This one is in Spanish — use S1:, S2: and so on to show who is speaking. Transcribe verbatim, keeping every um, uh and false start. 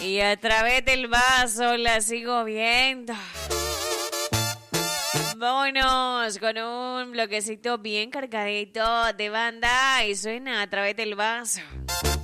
S1: Y a través del vaso la sigo viendo. Vámonos con un bloquecito bien cargadito de banda y suena a través del vaso.